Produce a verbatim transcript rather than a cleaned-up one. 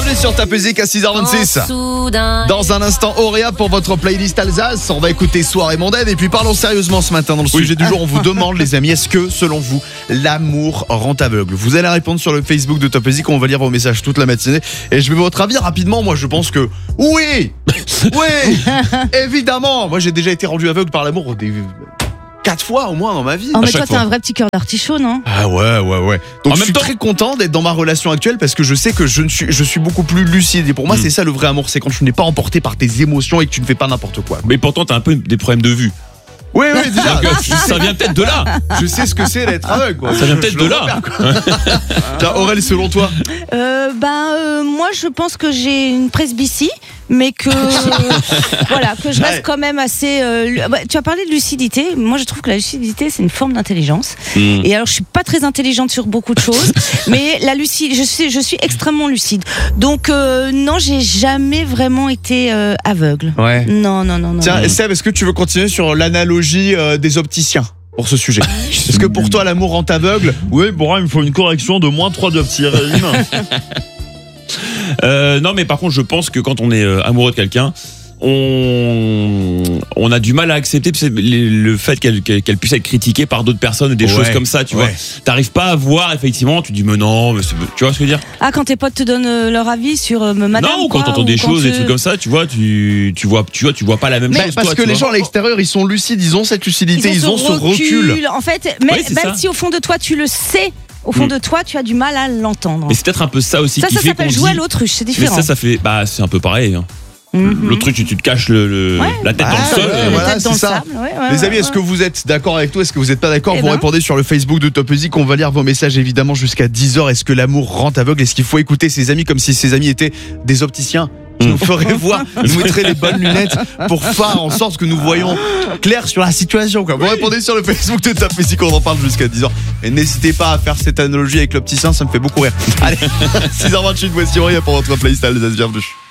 Bienvenue sur Top Music à six heures vingt-six. Dans un instant, Auréa pour votre playlist Alsace. On va écouter Soirée mondaine. Et puis parlons sérieusement ce matin dans le sujet du jour. On vous demande, les amis, est-ce que, selon vous, l'amour rend aveugle? Vous allez répondre sur le Facebook de Top Music. On va lire vos messages toute la matinée. Et je vais votre avis rapidement. Moi, je pense que oui, oui, évidemment. Moi, j'ai déjà été rendu aveugle par l'amour des... quatre fois au moins dans ma vie. Oh mais toi t'as un vrai petit cœur d'artichaut, non? Ah ouais ouais ouais. Donc en je même suis temps... très content d'être dans ma relation actuelle parce que je sais que je ne suis je suis beaucoup plus lucide et pour moi mmh. c'est ça le vrai amour, c'est quand tu n'es pas emporté par tes émotions et que tu ne fais pas n'importe quoi. Mais pourtant t'as un peu des problèmes de vue. Oui oui déjà. Ça vient peut-être de là. Je sais ce que c'est d'être aveugle quoi. Ça vient peut-être de là. Tiens Aurèle, selon toi? Euh ben euh, moi je pense que j'ai une presbytie. Mais que voilà, que je reste ouais. quand même assez. Euh, tu as parlé de lucidité. Moi, je trouve que la lucidité, c'est une forme d'intelligence. Mmh. Et alors, je suis pas très intelligente sur beaucoup de choses, mais la lucide, je suis, je suis extrêmement lucide. Donc, euh, non, j'ai jamais vraiment été euh, aveugle. Ouais. Non, non, non, non. Tiens, non. Seb, est-ce que tu veux continuer sur l'analogie euh, des opticiens pour ce sujet? Est-ce que pour toi, l'amour rend aveugle? Oui, bon, il me faut une correction de moins trois dioptries. Euh, non mais par contre je pense que quand on est euh, amoureux de quelqu'un, on on a du mal à accepter le fait qu'elle qu'elle puisse être critiquée par d'autres personnes et des ouais, choses comme ça, tu ouais. vois. T'arrives pas à voir effectivement, tu dis mais non, mais tu vois ce que je veux dire? Ah, quand tes potes te donnent euh, leur avis sur euh, madame. Non, ou quand t'entends des choses, des trucs comme ça, tu vois, tu tu vois, tu vois, tu vois pas la même mais chose. Parce toi, que les vois. gens à l'extérieur, ils sont lucides, ils ont cette lucidité, ils ont, ils ont ce recul. recul. En fait, même, oui, même si au fond de toi tu le sais. Au fond mmh. de toi, tu as du mal à l'entendre. Mais c'est peut-être un peu ça aussi ça, qui ça fait qu'on dit... Ça, ça s'appelle jouer à l'autruche, c'est différent. Mais ça, ça fait... Bah, c'est un peu pareil. Hein. Mm-hmm. L'autruche, tu, tu te caches le, le... Ouais. la tête ah, dans le sol. Ouais, euh... voilà, tête dans c'est le ça. sable. Ouais, ouais, Les ouais, amis, est-ce ouais. que vous êtes d'accord avec toi? Est-ce que vous n'êtes pas d'accord? Eh Vous ben. répondez sur le Facebook de Top Music. On va lire vos messages évidemment jusqu'à dix heures. Est-ce que l'amour rend aveugle? Est-ce qu'il faut écouter ses amis comme si ses amis étaient des opticiens? Qui nous ferait voir, nous mettrait les bonnes lunettes pour faire en sorte que nous voyons clair sur la situation, quoi. Vous répondez sur le Facebook de Top Music, on en parle jusqu'à dix heures. Et n'hésitez pas à faire cette analogie avec l'opticien, ça me fait beaucoup rire. Allez, six heures vingt-huit, voici Auréa pour votre playlist Alsace, bienvenue.